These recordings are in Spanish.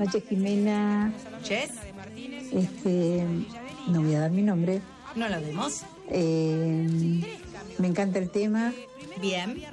noches, Jimena. Jess. No voy a dar mi nombre. No lo demos. Me encanta el tema. Bien.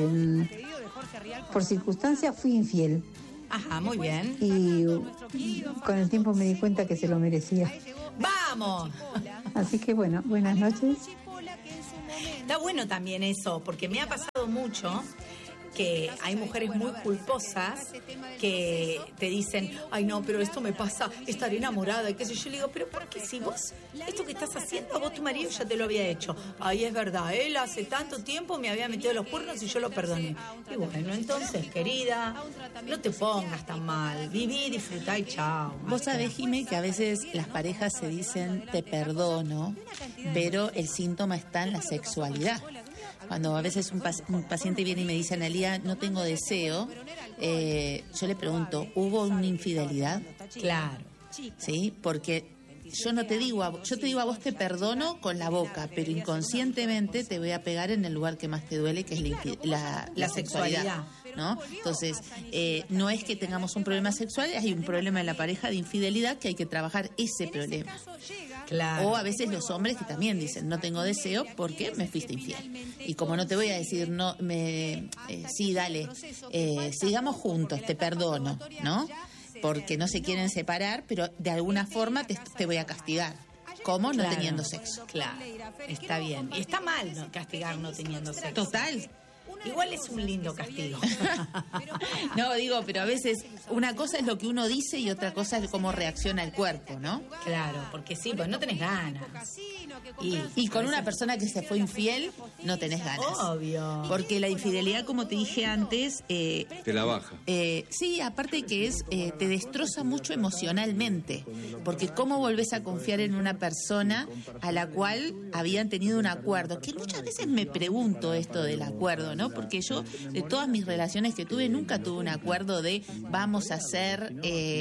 Por circunstancias fui infiel. Ajá, muy bien. Y con el tiempo me di cuenta que se lo merecía. ¡Vamos! Así que bueno, buenas noches. Está bueno también eso, porque me ha pasado mucho que hay mujeres muy culposas que te dicen, ay no, pero esto me pasa, estaré enamorada y qué sé yo. Le digo, pero ¿por qué si vos, esto que estás haciendo, vos tu marido ya te lo había hecho? Ay, es verdad, él hace tanto tiempo me había metido los cuernos y yo lo perdoné. Y bueno, entonces, querida, no te pongas tan mal, viví, disfrutá y chao. Vos sabés, Jimé, que a veces las parejas se dicen te perdono, pero el síntoma está en la sexualidad. Cuando a veces un paciente viene y me dice, Analía, no tengo deseo, yo le pregunto, ¿hubo una infidelidad? Claro. Sí, porque yo no te digo, yo te digo a vos te perdono con la boca, pero inconscientemente te voy a pegar en el lugar que más te duele, que es la sexualidad, ¿no? Entonces, no es que tengamos un problema sexual, hay un problema en la pareja de infidelidad que hay que trabajar ese problema. Claro. O a veces los hombres que también dicen, no tengo deseo porque me fuiste infiel. Y como no te voy a decir, no, sí, dale, sigamos juntos, te perdono, ¿no? Porque no se quieren separar, pero de alguna forma te voy a castigar. ¿Cómo? No teniendo sexo. Claro, está bien. Y está mal no castigar no teniendo sexo. Total. Igual es un lindo castigo. No, digo, pero a veces una cosa es lo que uno dice y otra cosa es cómo reacciona el cuerpo, ¿no? Claro, porque sí, pues no tenés ganas. Y con una persona que se fue infiel, no tenés ganas. Obvio. Porque la infidelidad, como te dije antes... te la baja. Sí, aparte que te destroza mucho emocionalmente. Porque cómo volvés a confiar en una persona a la cual habían tenido un acuerdo. Que muchas veces me pregunto esto del acuerdo, ¿no? Porque yo, de todas mis relaciones que tuve, nunca tuve un acuerdo de vamos a ser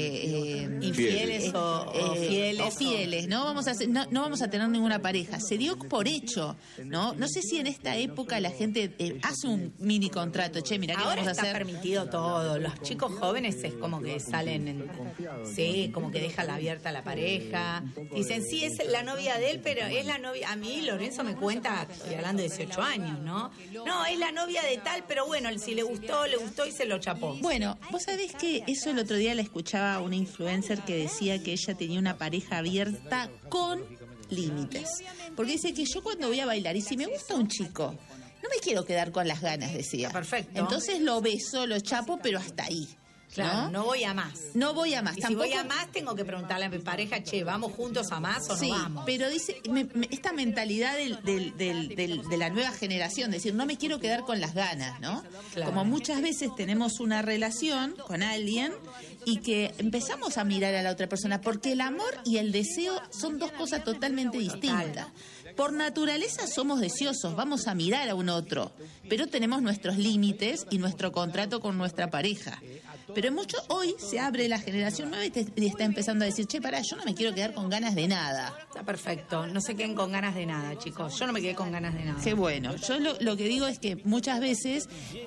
infieles o fieles. ¿no? No vamos a tener ninguna pareja. Se dio por hecho, ¿no? No sé si en esta época la gente hace un mini contrato. Che, mirá que ahora vamos a está hacer. Permitido todo. Los chicos jóvenes es como que salen, sí, como que dejan abierta la pareja. Dicen, sí, es la novia de él, pero es la novia. A mí, Lorenzo me cuenta, estoy hablando de 18 años, ¿no? No, es la novia de tal, pero bueno, si le gustó y se lo chapó. Bueno, vos sabés que eso el otro día la escuchaba a una influencer que decía que ella tenía una pareja abierta con límites. Porque dice que yo cuando voy a bailar y si me gusta un chico, no me quiero quedar con las ganas, decía. Perfecto. Entonces lo beso, lo chapo, pero hasta ahí. Claro, no voy a más. No voy a más. Y tampoco... si voy a más, tengo que preguntarle a mi pareja, che, ¿vamos juntos a más o no vamos? Pero dice, esta mentalidad de la nueva generación, decir, no me quiero quedar con las ganas, ¿no? Claro. Como muchas veces tenemos una relación con alguien y que empezamos a mirar a la otra persona, porque el amor y el deseo son dos cosas totalmente distintas. Por naturaleza somos deseosos, vamos a mirar a un otro, pero tenemos nuestros límites y nuestro contrato con nuestra pareja. Pero mucho hoy se abre la generación nueva y está empezando a decir, che, pará, yo no me quiero quedar con ganas de nada. Está perfecto, no se queden con ganas de nada, chicos. Yo no me quedé con ganas de nada. Qué bueno. Yo lo que digo es que muchas veces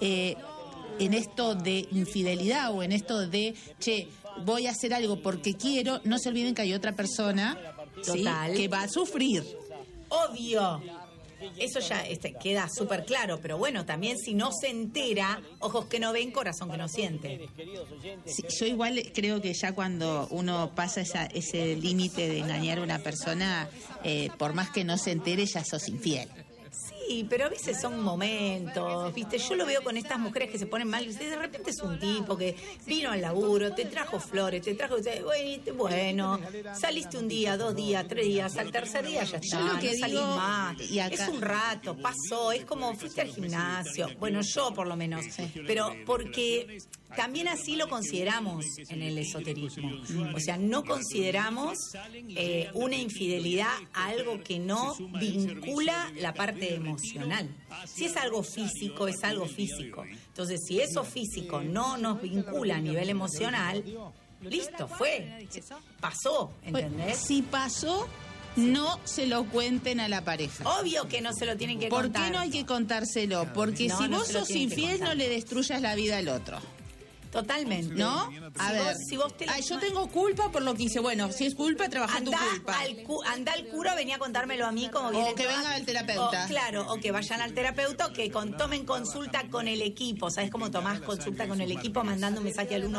en esto de infidelidad o en esto de, che, voy a hacer algo porque quiero, no se olviden que hay otra persona, ¿sí?, que va a sufrir. Obvio. Eso ya queda súper claro, pero bueno, también si no se entera, ojos que no ven, corazón que no siente. Sí, yo igual creo que ya cuando uno pasa ese límite de engañar a una persona, por más que no se entere, ya sos infiel. Sí, pero a veces son momentos, ¿viste? Yo lo veo con estas mujeres que se ponen mal. De repente es un tipo que vino al laburo, te trajo flores, te trajo... Bueno, saliste un día, 2 días, 3 días, al tercer día ya está, yo lo que no salís digo, más. Y acá... Es un rato, pasó, es como fuiste al gimnasio. Bueno, yo por lo menos. Sí. Pero porque... También así lo consideramos en el esoterismo. O sea, no consideramos una infidelidad algo que no vincula la parte emocional. Si es algo físico, es algo físico. Entonces, si eso físico no nos vincula a nivel emocional, listo, fue. Pasó, ¿entendés? Si pasó, no se lo cuenten a la pareja. Obvio que no se lo tienen que contar. ¿Por qué no hay que contárselo? Porque si vos sos infiel, no le destruyas la vida al otro. Totalmente. ¿No? A ver. Si vos te yo tengo culpa por lo que hice. Bueno, si es culpa, trabaja tu culpa. Anda al cura, venía a contármelo a mí como o que venga el terapeuta. O que vayan al terapeuta, o que tomen consulta con el equipo. ¿Sabes cómo tomás consulta con el equipo? Mandando un mensaje al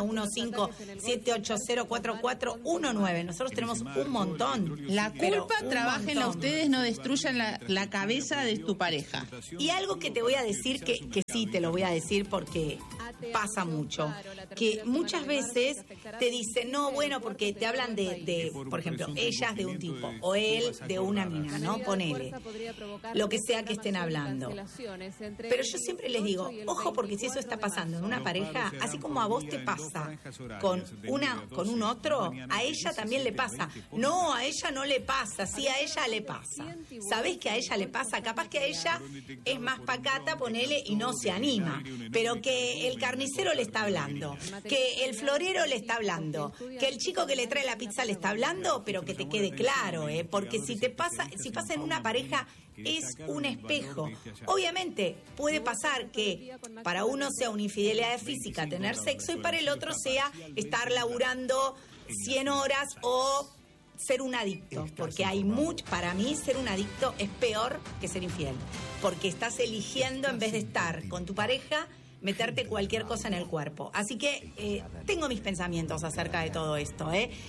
115-780-4419. Nosotros tenemos un montón. La culpa, trabajenla ustedes, no destruyan la cabeza de tu pareja. Y algo que te voy a decir, que sí te lo voy a decir porque pasa mucho, que muchas veces te dicen, no, bueno, porque te hablan de por ejemplo, ellas de un tipo o él de una mina, ¿no? Ponele, lo que sea que estén hablando. Pero yo siempre les digo, ojo, porque si eso está pasando en una pareja, así como a vos te pasa con un otro, a ella también le pasa. No, a ella no le pasa, sí, a ella le pasa. ¿Sabés que a ella le pasa? Capaz que a ella es más pacata, ponele, y no se anima, pero que el carnicero le está hablando, que el florero le está hablando, que el chico que le trae la pizza le está hablando, pero que te quede claro, porque si pasa en una pareja, es un espejo. Obviamente puede pasar que para uno sea una infidelidad física tener sexo y para el otro sea estar laburando 100 horas o ser un adicto, porque para mí ser un adicto es peor que ser infiel, porque estás eligiendo, en vez de estar con tu pareja, meterte cualquier cosa en el cuerpo. Así que tengo mis pensamientos acerca de todo esto.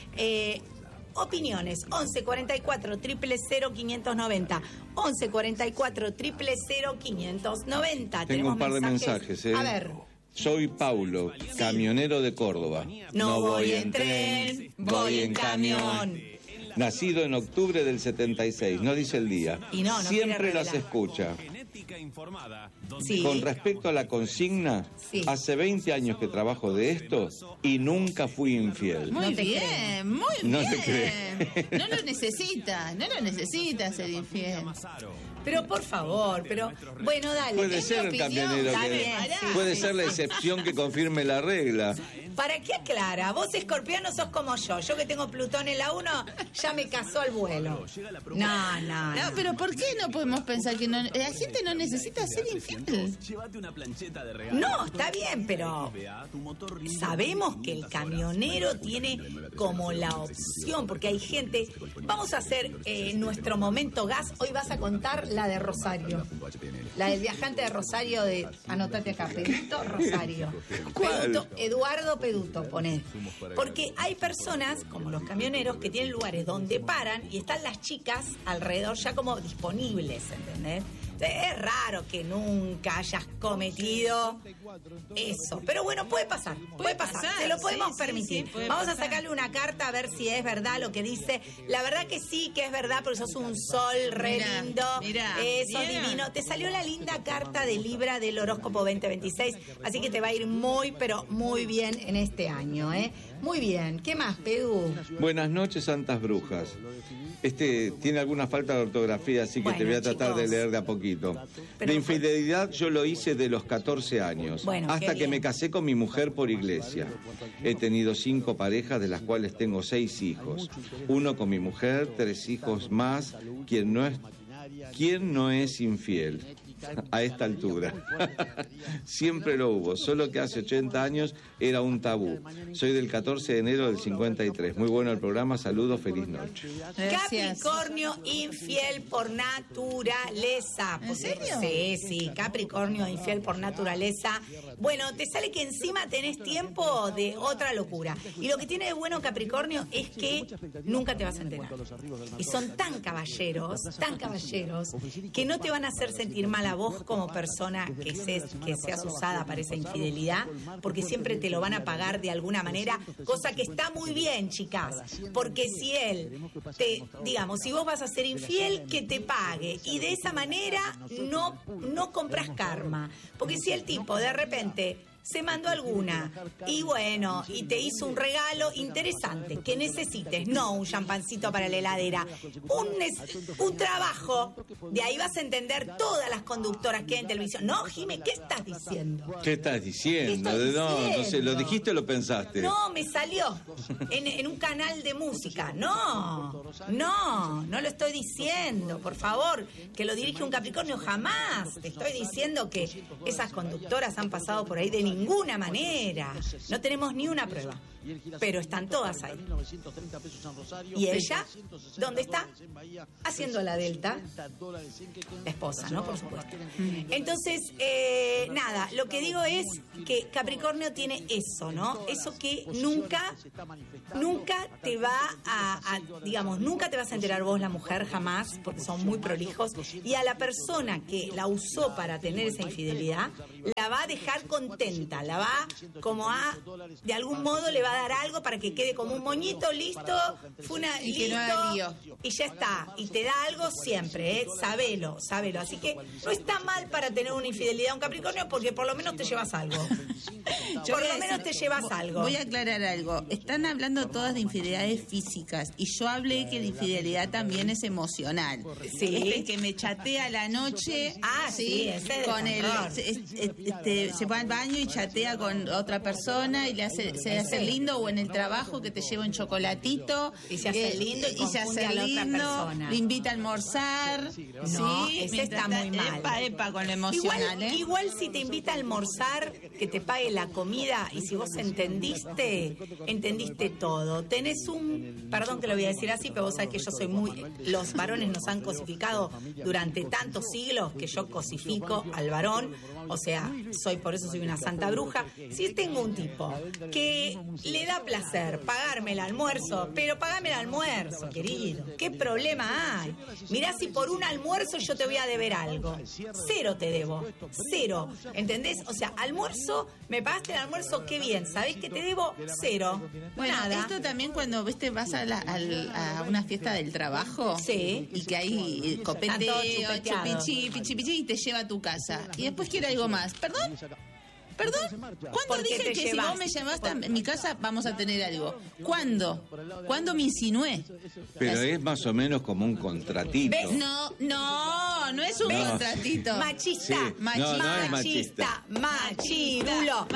Opiniones, 11 44 000 590, 11 44 000 590. Tengo un par de mensajes. A ver. Soy Paulo, camionero de Córdoba. No voy en tren, voy en camión. Nacido en octubre del 76, no dice el día. Y no siempre las escucha. Sí. Con respecto a la consigna, sí, hace 20 años que trabajo de esto y nunca fui infiel. Muy bien, muy bien. No te crees. No lo necesita ser infiel. Pero por favor, bueno, dale. Puede ser el camionero puede ser la excepción que confirme la regla. ¿Para qué aclara? Vos, escorpiano, sos como yo. Yo que tengo Plutón en la 1, ya me casó al vuelo. No. No, pero ¿por qué no podemos pensar que la gente no necesita ser infiel? No, está bien, pero sabemos que el camionero tiene como la opción, porque hay gente. Vamos a hacer nuestro momento gas. Hoy vas a contar la de Rosario. La del viajante de Rosario anotate acá, Peduto Rosario. Peduto, Eduardo Peduto, poné. Porque hay personas, como los camioneros, que tienen lugares donde paran y están las chicas alrededor ya como disponibles, ¿entendés? Es raro que nunca hayas cometido eso. Pero bueno, puede pasar. Se lo podemos permitir. Vamos a sacarle una carta a ver si es verdad lo que dice. La verdad que sí, que es verdad, porque sos un sol re lindo. Eso es divino. Te salió la linda carta de Libra del horóscopo 2026. Así que te va a ir muy, pero muy bien en este año, ¿eh? Muy bien. ¿Qué más, Pedú? Buenas noches, santas brujas. Tiene alguna falta de ortografía, así que te voy a tratar de leer de a poquito. La infidelidad yo lo hice de los 14 años, hasta que me casé con mi mujer por iglesia. He tenido 5 parejas, de las cuales tengo 6 hijos. 1 con mi mujer, 3 hijos más. ¿Quién no es infiel a esta altura? Siempre lo hubo, solo que hace 80 años era un tabú. Soy del 14 de enero del 53. Muy bueno el programa, saludos, feliz noche. Gracias. Capricornio infiel por naturaleza. ¿En serio? Sí, Capricornio infiel por naturaleza. Bueno, te sale que encima tenés tiempo de otra locura. Y lo que tiene de bueno Capricornio es que nunca te vas a enterar. Y son tan caballeros, que no te van a hacer sentir mal a vos como persona que seas usada para esa infidelidad, porque siempre te lo van a pagar de alguna manera, cosa que está muy bien, chicas, porque si si vos vas a ser infiel, que te pague, y de esa manera no compras karma, porque si el tipo de repente se mandó alguna y te hizo un regalo interesante que necesites, no un champancito para la heladera, un trabajo, de ahí vas a entender todas las conductoras que hay en televisión. No, Jimé, ¿qué estás diciendo? ¿Qué estás diciendo? No sé, ¿lo dijiste o lo pensaste? No, me salió en un canal de música. No lo estoy diciendo, por favor, que lo dirige un Capricornio, jamás. Te estoy diciendo que esas conductoras han pasado por ahí de ninguna manera. No tenemos ni una prueba. Pero están todas ahí. ¿Y ella? ¿Dónde está? Haciendo la Delta. La esposa, ¿no? Por supuesto. Entonces, nada, lo que digo es que Capricornio tiene eso, ¿no? Eso que nunca te va digamos, nunca te vas a enterar vos, la mujer, jamás, porque son muy prolijos, y a la persona que la usó para tener esa infidelidad, la va a dejar contenta, la va como de algún modo le va a dar algo para que quede como un moñito, listo, y que no haga lío. Y ya está, y te da algo siempre, sábelo. Así que no está mal para tener una infidelidad un Capricornio, porque por lo menos te llevas algo. Voy a aclarar algo. Están hablando todas de infidelidades físicas, y yo hablé que la infidelidad también es emocional. Sí. El que me chatea a la noche, sí, con se va al baño y chatea con otra persona y se hace lindo, o en el trabajo que te lleva un chocolatito y se hace lindo y se hace a la lindo, otra persona. le invita a almorzar. No, ese está muy mal. Epa con lo emocional. Igual si te invita a almorzar, que te pague la comida, y si vos entendiste todo. Tenés perdón que lo voy a decir así, pero vos sabés que yo soy los varones nos han cosificado durante tantos siglos que yo cosifico al varón, o sea, por eso soy una santa bruja. Si tengo un tipo que le da placer pagarme el almuerzo, pero pagame el almuerzo, querido, ¿qué problema hay? Mirá, si por un almuerzo yo te voy a deber algo, 0 te debo, 0, ¿entendés? O sea, almuerzo, me pagaste el almuerzo, qué bien, ¿sabés que te debo? 0. Bueno, nada. Esto también cuando vas a una fiesta del trabajo, sí, y que hay copeteo, chupichi, y te lleva a tu casa, y después quiere algo más. ¿Perdón? ¿Cuándo dije que si vos me llamaste a mi casa vamos a tener algo? ¿Cuándo me insinué? Pero es más o menos como un contratito. ¿Ves? No es un contratito. Machista, sí. No es machista. Machirulo.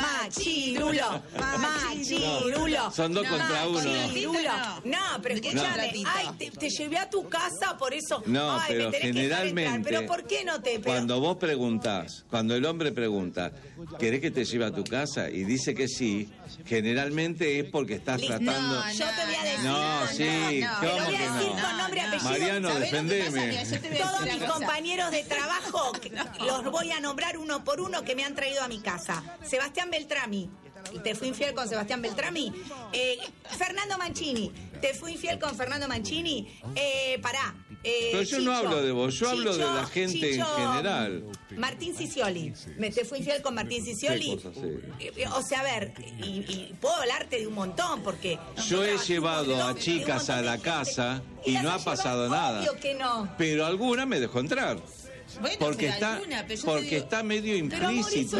Son 2 contra 1. No, pero escúchame, te llevé a tu casa, por eso. No, pero generalmente, pero ¿por qué no te? Cuando vos preguntás, cuando el hombre pregunta, ¿querés que te lleve a tu casa? Y dice que sí, generalmente es porque estás tratando... No, yo te voy a decir... ¿cómo te lo voy a que decir no? con nombre y apellido. Mariano, defendeme. Todos mis compañeros de trabajo, los voy a nombrar uno por uno, que me han traído a mi casa. Sebastián Beltrami, te fui infiel con Sebastián Beltrami. Fernando Mancini, te fui infiel con Fernando Mancini. Pero yo no hablo de vos, yo hablo de la gente en general. Martín Sicioli, te fui infiel con Martín Sicioli. O sea, a ver, y puedo hablarte de un montón, porque... Yo he llevado a chicas a la casa y no ha pasado nada. Obvio que no. Pero alguna me dejó entrar. Bueno, porque está medio implícito.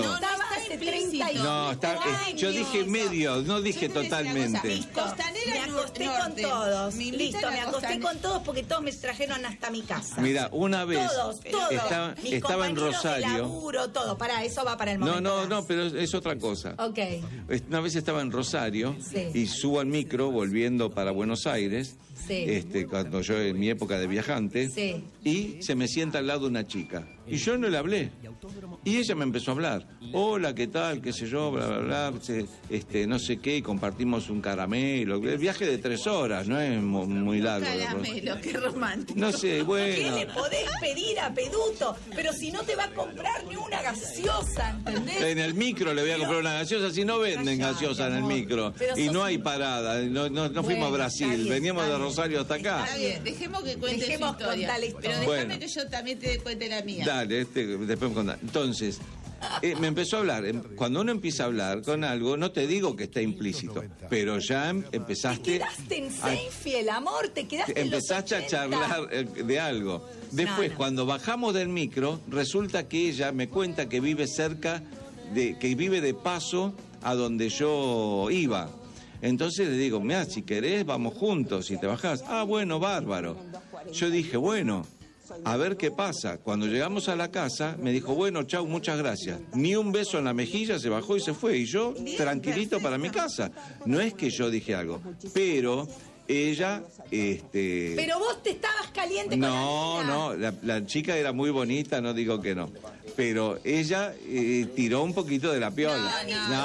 Yo dije medio, no dije totalmente. Me acosté con todos. Listo, me acosté con todos porque todos me trajeron hasta mi casa. Mira, una vez todos. estaba en Rosario. De laburo, todo. Eso va para el momento. No, pero es otra cosa. Ok. Una vez estaba en Rosario y subo al micro volviendo para Buenos Aires. Sí. Cuando yo en mi época de viajante, sí, y se me sienta al lado una chica y yo no le hablé y ella me empezó a hablar, hola, qué tal, qué sé yo, bla bla bla, no sé qué, y compartimos un caramelo, el viaje de 3 horas, no es muy largo. Caramelo, qué romántico. No sé, bueno. ¿Qué le podés pedir a Peduto? Pero si no te va a comprar ni una gaseosa, ¿entendés? En el micro le voy a comprar una gaseosa, si no venden gaseosa en el micro, y no hay parada, no fuimos a Brasil, veníamos de Rosario hasta acá. Está bien, dejemos que cuente su historia, pero déjame que yo también te cuente la mía. Dale, después me contás. Entonces, me empezó a hablar. Cuando uno empieza a hablar con algo, no te digo que está implícito, pero ya empezaste... Te quedaste en Seinfeld, amor, empezaste a charlar de algo. Después, cuando bajamos del micro, resulta que ella me cuenta que vive que vive de paso a donde yo iba. Entonces le digo, mira, si querés, vamos juntos, y te bajás. Ah, bueno, bárbaro. Yo dije, bueno, a ver qué pasa. Cuando llegamos a la casa, me dijo, bueno, chau, muchas gracias. Ni un beso en la mejilla, se bajó y se fue. Y yo, tranquilito para mi casa. No es que yo dije algo, pero Ella, Pero vos te estabas caliente con No, la chica era muy bonita, no digo que no. Pero ella tiró un poquito de la piola.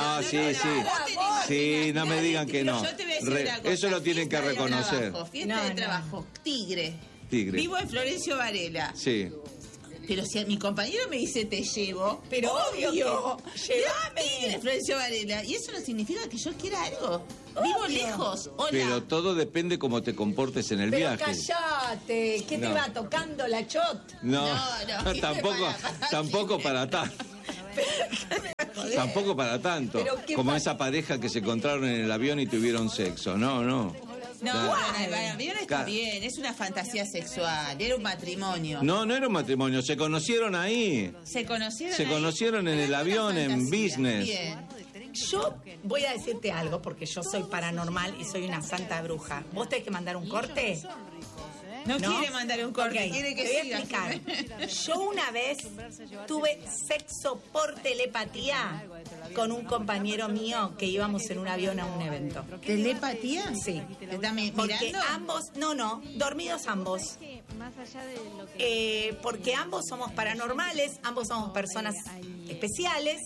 Sí, no me digan que no. Yo te voy a decir una cosa. Eso lo tienen que reconocer. Fiesta de trabajo, Tigre. Vivo en Florencio Varela. Sí. Pero si a mi compañero me dice te llevo, pero obvio, llévame, Florencio Varela. Y eso no significa que yo quiera algo. Vivo lejos. Hola. Pero todo depende cómo te comportes en el viaje. Cállate, ¿qué te va tocando la chot? No, tampoco para tanto. Tampoco para tanto. Como esa pareja que se encontraron en el avión y tuvieron sexo. No, el avión está bien, es una fantasía sexual, era un matrimonio. No era un matrimonio, se conocieron ahí. Se conocieron en el avión, en business. Bien. Yo voy a decirte algo, porque yo soy paranormal y soy una santa bruja. ¿Vos tenés que mandar un corte? No quiere mandar un corte, quiere que siga. Te voy a explicar. Yo una vez tuve sexo por telepatía con un compañero mío que íbamos en un avión a un evento. ¿Telepatía? Sí. ¿Te está mirando? Porque ambos, dormidos ambos. Porque ambos somos paranormales, ambos somos personas especiales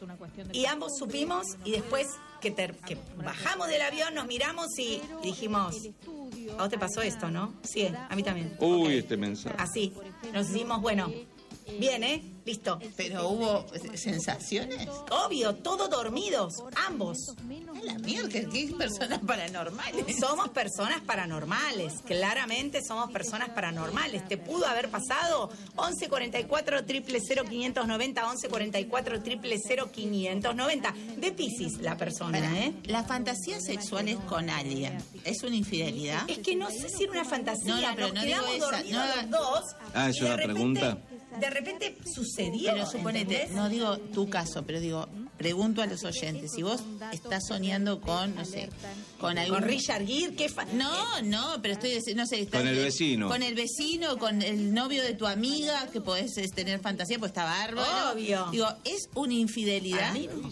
y ambos supimos y después que bajamos del avión nos miramos y dijimos... ¿A vos te pasó esto, no? Sí, a mí también. Uy, este mensaje. Así. Nos decimos, bueno, bien, listo. ¿Pero hubo sensaciones? Obvio, todos dormidos, ambos. La mierda, ¿qué personas paranormales? Somos personas paranormales, claramente somos personas paranormales. ¿Te pudo haber pasado? 11 44 000 590, 11 44 000 590. De Piscis la persona, Las fantasías sexuales con alguien, ¿es una infidelidad? Es que no sé si era una fantasía, pero nos no quedamos digo esa, dormidos los dos. ¿Es una pregunta? De repente sucedió. Pero suponete, ¿entendés? no digo tu caso, pero digo, pregunto a los oyentes, si vos estás soñando con, no sé, con algún... ¿Con Richard Gere? No, pero estoy diciendo, no sé... Con el vecino. Con el vecino, con el novio de tu amiga, que podés tener fantasía, pues está bárbaro. Obvio. Digo, ¿es una infidelidad?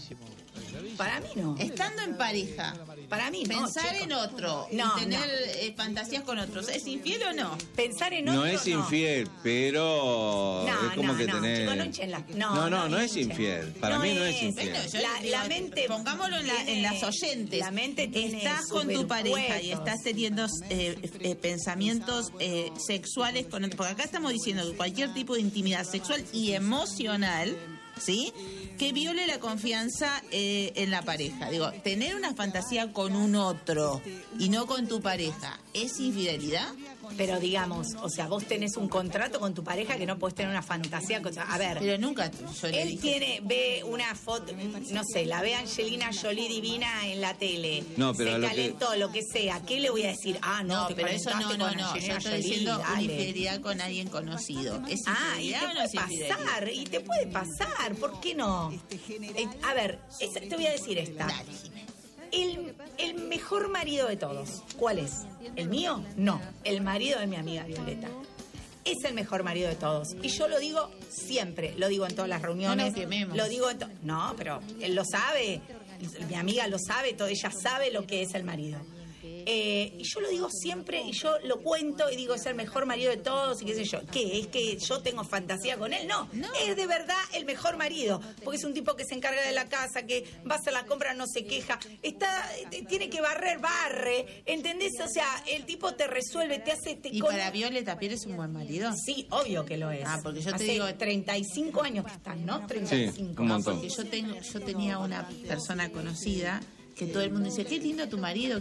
Para mí no. Estando en pareja, para mí no, pensar en otro y tener fantasías con otros, ¿es infiel o no? Pensar en otro no es infiel, pero es como que tenés... No es infiel. Para mí no es infiel. Bueno, la mente, pongámoslo en las oyentes. La mente tiene estás con tu pareja y estás teniendo pensamientos sexuales con otro, porque acá estamos diciendo que cualquier tipo de intimidad sexual y emocional, ¿sí?, que viole la confianza en la pareja. Digo, tener una fantasía con un otro y no con tu pareja, ¿es infidelidad? Pero digamos, o sea, vos tenés un contrato con tu pareja que no podés tener una fantasía. A ver. Pero nunca yo le dije. Ve una foto, no sé, la ve Angelina Jolie divina en la tele. No, pero se calentó, lo que sea. ¿Qué le voy a decir? No, pero eso no. Yo estoy diciendo una infidelidad con alguien conocido. ¿Es infidelidad o no es infidelidad? Y te puede pasar, ¿por qué no? A ver, te voy a decir esta. Dale. El mejor marido de todos, ¿cuál es? ¿El mío? No, el marido de mi amiga Violeta. Es el mejor marido de todos. Y yo lo digo siempre, lo digo en todas las reuniones. No quememos. Lo digo no, pero él lo sabe, mi amiga lo sabe, ella sabe lo que es el marido. Y yo lo digo siempre y yo lo cuento y digo, es el mejor marido de todos y qué sé yo. ¿Qué? ¿Es que yo tengo fantasía con él? No, es de verdad el mejor marido, porque es un tipo que se encarga de la casa, que va a hacer la compra, no se queja, tiene que barre, ¿entendés? O sea, el tipo te resuelve, te hace... ¿Y para Violeta Pérez es un buen marido? Sí, obvio que lo es. Porque yo te digo... 35 años que están, ¿no? 35. Sí, un montón. Porque yo tenía una persona conocida que todo el mundo decía, qué lindo tu marido,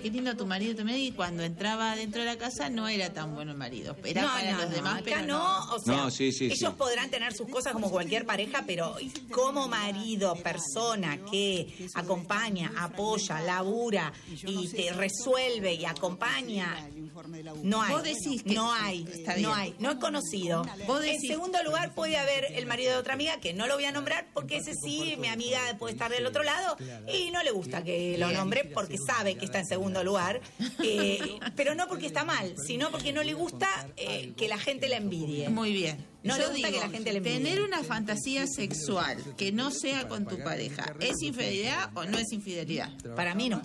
y cuando entraba dentro de la casa no era tan bueno el marido, era para los demás, acá pero no. O sea, ellos podrán podrán tener sus cosas como cualquier pareja, pero como marido, persona que acompaña, apoya, labura y te resuelve y acompaña, no hay. Vos decís que no hay, no he conocido. En segundo lugar puede haber el marido de otra amiga, que no lo voy a nombrar porque ese sí, mi amiga puede estar del otro lado y no le gusta que lo nombre porque sabe que está en segundo lugar, pero no porque está mal, sino porque no le gusta que la gente la envidie. Muy bien. No le gusta que la gente le envidie. Tener una fantasía sexual que no sea con tu pareja, ¿es infidelidad o no es infidelidad? Para mí no.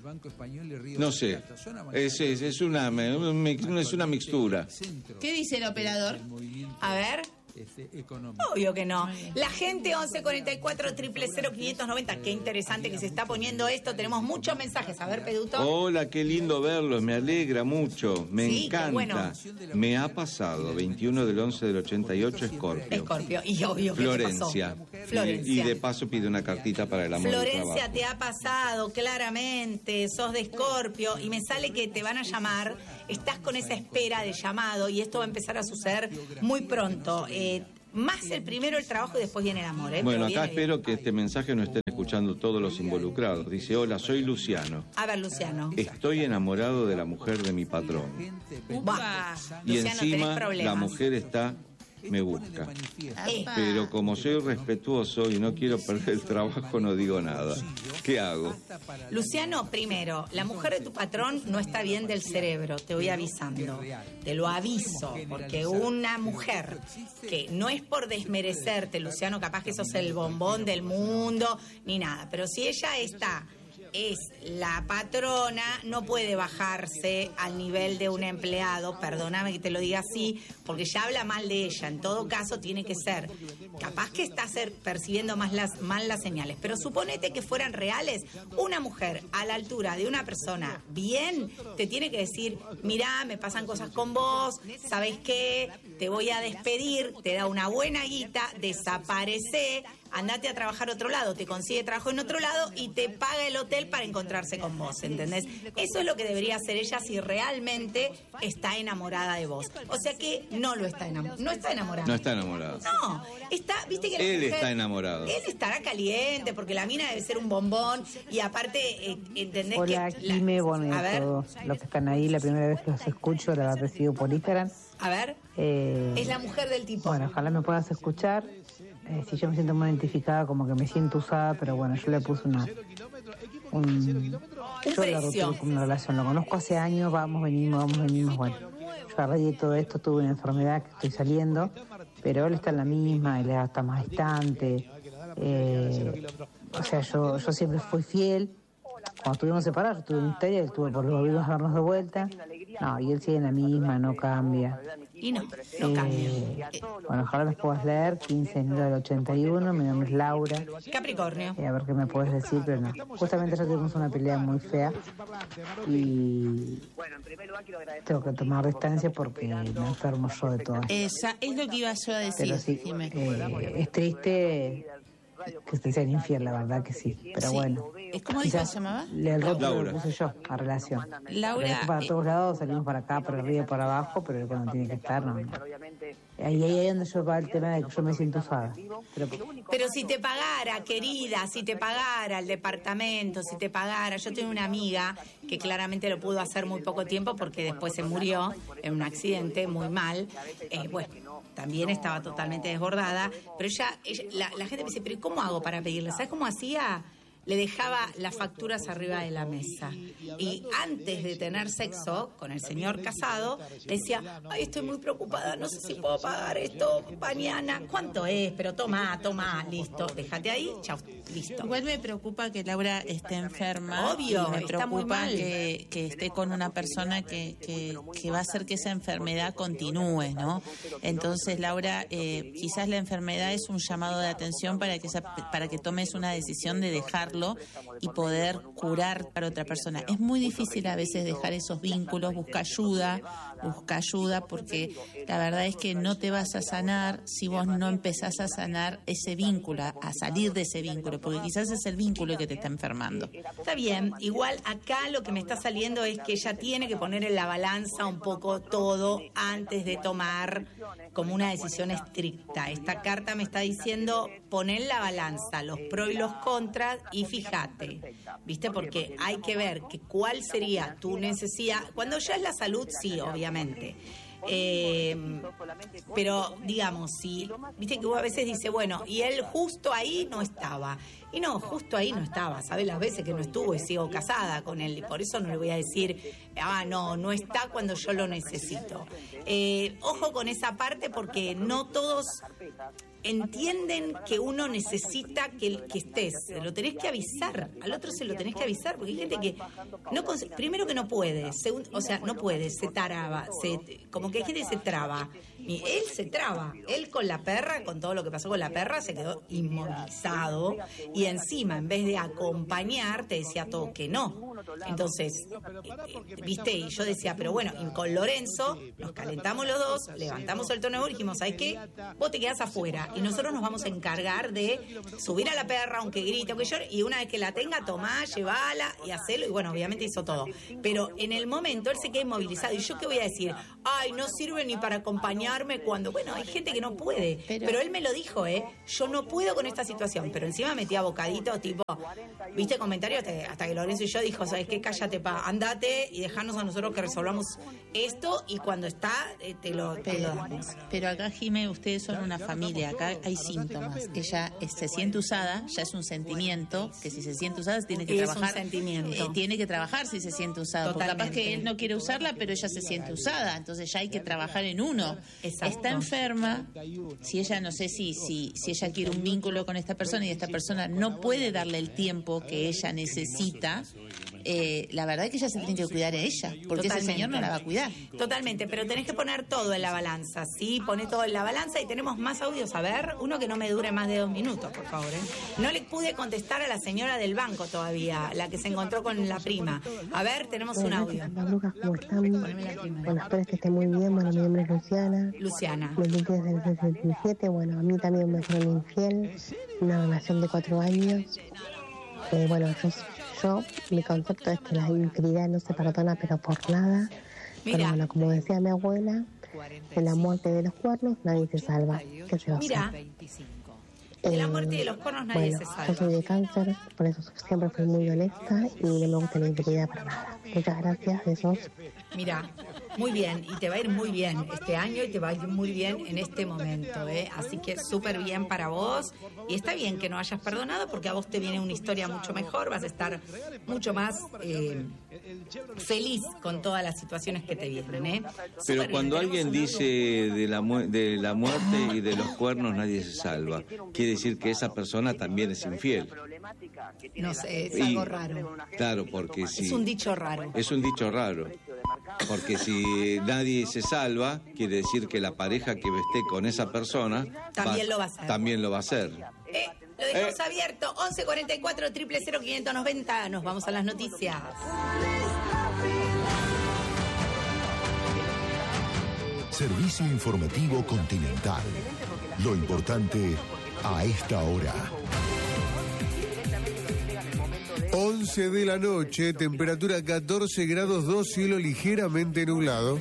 No sé. Es una mixtura. ¿Qué dice el operador? A ver. Obvio que no. La gente 1144-000-590. Qué interesante que se está poniendo esto. Tenemos muchos mensajes. A ver, Peduto. Hola, qué lindo verlos. Me alegra mucho. Me encanta. Bueno. Me ha pasado 21 del 11 del 88, Escorpio. Y obvio que Florencia. te pasó. Florencia. Y de paso pide una cartita para el amor. Florencia, te ha pasado claramente. Sos de Escorpio y me sale que te van a llamar. Estás con esa espera de llamado y esto va a empezar a suceder muy pronto. Más el primero el trabajo y después viene el amor. Bueno, acá espero que este mensaje no estén escuchando todos los involucrados. Dice, hola, soy Luciano. A ver, Luciano. Estoy enamorado de la mujer de mi patrón. Bah. Y Luciano, encima la mujer me busca. Pero como soy respetuoso y no quiero perder el trabajo, no digo nada. ¿Qué hago? Luciano, primero, la mujer de tu patrón no está bien del cerebro, te voy avisando. Te lo aviso, porque una mujer que no es por desmerecerte, Luciano, capaz que sos el bombón del mundo, ni nada, pero si ella es la patrona, no puede bajarse al nivel de un empleado, perdóname que te lo diga así, porque ya habla mal de ella. En todo caso, tiene que ser, capaz que está percibiendo mal las señales, pero suponete que fueran reales. Una mujer a la altura de una persona bien, te tiene que decir, mirá, me pasan cosas con vos, ¿sabés qué? Te voy a despedir, te da una buena guita, desaparece, andate a trabajar a otro lado, te consigue trabajo en otro lado y te paga el hotel para encontrarse con vos, ¿entendés? Eso es lo que debería hacer ella si realmente está enamorada de vos. O sea que no está enamorada. No está enamorada. No, viste que él está enamorado. Él estará caliente porque la mina debe ser un bombón y aparte, ¿entendés? Hola, Jimé, bueno, y a todos los que están ahí, la primera vez que los escucho, la recibo por Instagram. A ver, es la mujer del tipo. Bueno, ojalá me puedas escuchar. Si yo me siento muy identificada, como que me siento usada, pero bueno, yo le puse yo precio. Con una relación, lo conozco hace años, vamos, venimos, bueno, yo a raíz de todo esto tuve una enfermedad que estoy saliendo, pero él está en la misma, él está más distante, o sea, yo siempre fui fiel. Cuando estuvimos separados, yo tuve una historia, él tuvo por volvimos a vernos de vuelta. No, y él sigue en la misma, no cambia. Y no cambia. Bueno, ojalá me puedas leer, 15 de enero del 81, mi nombre es Laura. Capricornio. A ver qué me puedes decir, pero no. Justamente ya tuvimos una pelea muy fea y tengo que tomar distancia porque me enfermo yo de todo. Esa es lo que iba yo a decir. Pero sí, es triste que te sean infiel, la verdad que sí. Pero sí. Bueno. ¿Cómo dice que se llamaba? El rótulo lo puse yo, a relación. Laura. Para todos lados, salimos para acá, para arriba, para abajo, pero cuando tiene que estar, no. Ahí es donde yo va el tema de que yo me siento usada. Pero si te pagara, querida, si te pagara el departamento, si te pagara... Yo tengo una amiga que claramente lo pudo hacer muy poco tiempo porque después se murió en un accidente muy mal. Bueno, también estaba totalmente desbordada, pero la gente me dice, pero ¿cómo hago para pedirle? ¿Sabes cómo hacía? Le dejaba las facturas arriba de la mesa. Y antes de tener sexo con el señor casado, le decía, ay, estoy muy preocupada, no sé si puedo pagar esto mañana. ¿Cuánto es? Pero toma, listo, déjate ahí, chao, listo. Igual me preocupa que Laura esté enferma. Obvio, y me está muy preocupa mal. que esté con una persona que va a hacer que esa enfermedad continúe, ¿no? Entonces, Laura, quizás la enfermedad es un llamado de atención para que tomes una decisión de dejarlo y poder curar para otra persona. Es muy difícil a veces dejar esos vínculos, busca ayuda, porque la verdad es que no te vas a sanar si vos no empezás a sanar ese vínculo, a salir de ese vínculo, porque quizás es el vínculo que te está enfermando. Está bien, igual acá lo que me está saliendo es que ella tiene que poner en la balanza un poco todo antes de tomar como una decisión estricta. Esta carta me está diciendo, poner en la balanza los pros y los contras y fíjate, ¿viste? Porque hay que ver que cuál sería tu necesidad. Cuando ya es la salud, sí, obviamente. Pero digamos, si viste que vos a veces dice, bueno, y él justo ahí no estaba, Y no, justo ahí no estaba, ¿sabes? Las veces que no estuvo y sigo casada con él, y por eso no le voy a decir, no está cuando yo lo necesito. Ojo con esa parte, porque no todos entienden que uno necesita que estés. Se lo tenés que avisar, al otro se lo tenés que avisar, porque hay gente que primero que no puede, no puede, se traba, como que hay gente que se traba. Y él se traba, él con la perra, con todo lo que pasó con la perra, se quedó inmovilizado, y encima, en vez de acompañar, te decía todo que no. Entonces, viste, y yo decía, pero bueno, y con Lorenzo nos calentamos los dos, levantamos el tono y dijimos, ¿sabes qué? Vos te quedás afuera y nosotros nos vamos a encargar de subir a la perra, aunque grite, aunque llore, y una vez que la tenga, tomá, llevala y hacelo. Y bueno, obviamente hizo todo, pero en el momento él se queda inmovilizado. ¿Y yo qué voy a decir? No sirve ni para acompañarme cuando, bueno, hay gente que no puede, pero él me lo dijo, yo no puedo con esta situación, pero encima metía bocaditos, tipo, viste, comentarios hasta que Lorenzo y yo dijo, ¿sabes qué? Cállate, andate y dejarnos a nosotros que resolvamos esto, y cuando está, te lo damos. Pero acá, Jimé, ustedes son una familia, acá hay síntomas. Ella se siente usada, ya es un sentimiento, que si se siente usada tiene que trabajar. Es un sentimiento. Tiene que trabajar si se siente usada, porque capaz que él no quiere usarla, pero ella se siente usada, entonces ya hay que trabajar en uno. Exacto. Está enferma, si ella, no sé si ella quiere un vínculo con esta persona y esta persona no puede darle el tiempo que ella necesita, la verdad es que ella se tiene que cuidar a ella, porque ese señor no la va a cuidar. Totalmente, pero tenés que poner todo en la balanza, ¿sí? Poné todo en la balanza, y tenemos más audios. A ver, uno que no me dure más de 2 minutos, por favor. No le pude contestar a la señora del banco todavía, la que se encontró con la prima. A ver, tenemos un audio. Lucas, ¿cómo están? Bueno, espero que esté muy bien. Bueno, mi nombre es Luciana. Me limpié desde el 67. Bueno, a mí también me fueron infiel. Una relación de 4 años. Bueno, mi concepto es que la infidelidad no se perdona, pero por nada. Mira. Pero bueno, como decía mi abuela, en la muerte de los cuernos nadie se salva. ¿Qué se va a hacer? De la muerte de los cuernos nadie se salva. Yo soy de cáncer, por eso siempre fui muy honesta y no me gusta la infidelidad para nada. Muchas gracias, besos. Mira, muy bien, y te va a ir muy bien este año, y te va a ir muy bien en este momento, así que súper bien para vos, y está bien que no hayas perdonado, porque a vos te viene una historia mucho mejor, vas a estar mucho más feliz con todas las situaciones que te vienen. Pero cuando alguien dice de la muerte y de los cuernos nadie se salva, quiere decir que esa persona también es infiel. No sé, es algo raro. Claro, porque es un dicho raro. Es un dicho raro. Porque si nadie se salva, quiere decir que la pareja que esté con esa persona también lo va a hacer. También lo va a hacer. Lo dejamos abierto. 1144 000 590. Nos vamos a las noticias. Servicio informativo Continental. Lo importante a esta hora. 11 de la noche, temperatura 14 grados 2, cielo ligeramente nublado.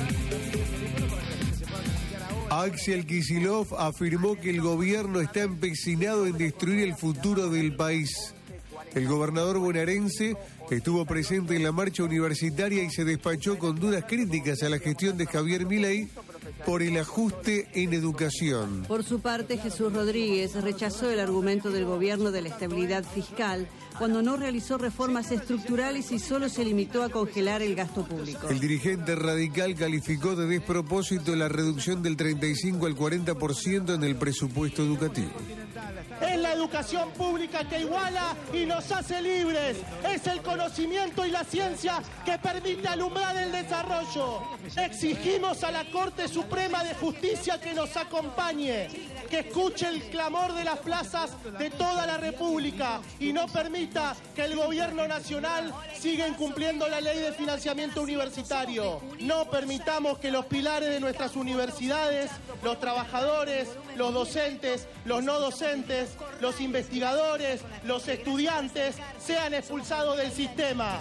Axel Kicillof afirmó que el gobierno está empecinado en destruir el futuro del país. El gobernador bonaerense estuvo presente en la marcha universitaria y se despachó con duras críticas a la gestión de Javier Milei por el ajuste en educación. Por su parte, Jesús Rodríguez rechazó el argumento del gobierno de la estabilidad fiscal cuando no realizó reformas estructurales y solo se limitó a congelar el gasto público. El dirigente radical calificó de despropósito la reducción del 35 al 40% en el presupuesto educativo. Es la educación pública que iguala y nos hace libres. Es el conocimiento y la ciencia que permite alumbrar el desarrollo. Exigimos a la Corte Suprema de Justicia que nos acompañe, que escuche el clamor de las plazas de toda la República y no permita que el gobierno nacional siga incumpliendo la ley de financiamiento universitario. No permitamos que los pilares de nuestras universidades, los trabajadores, los docentes, los no docentes, los investigadores, los estudiantes, sean expulsados del sistema.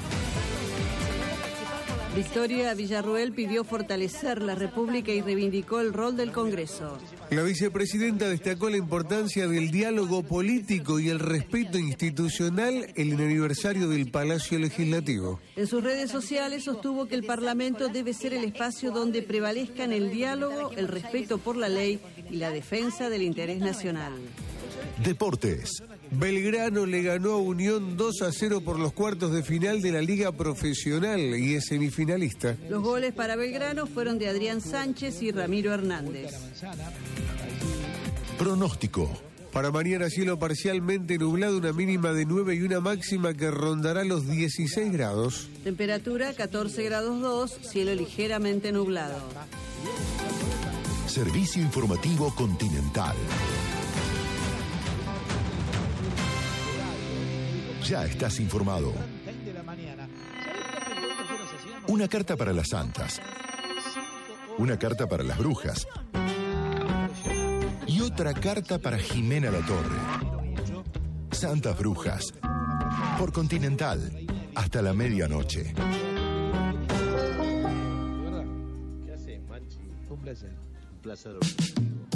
Victoria Villarruel pidió fortalecer la República y reivindicó el rol del Congreso. La vicepresidenta destacó la importancia del diálogo político y el respeto institucional en el aniversario del Palacio Legislativo. En sus redes sociales sostuvo que el Parlamento debe ser el espacio donde prevalezcan el diálogo, el respeto por la ley y la defensa del interés nacional. Deportes. Belgrano le ganó a Unión 2-0 por los cuartos de final de la Liga Profesional y es semifinalista. Los goles para Belgrano fueron de Adrián Sánchez y Ramiro Hernández. Pronóstico. Para mañana cielo parcialmente nublado, una mínima de 9 y una máxima que rondará los 16 grados. Temperatura 14 grados 2, cielo ligeramente nublado. Servicio informativo Continental. Ya estás informado. Una carta para las santas. Una carta para las brujas. Y otra carta para Jimena La Torre. Santas Brujas. Por Continental. Hasta la medianoche. ¿Qué haces, Manchi? Un placer. Un placer.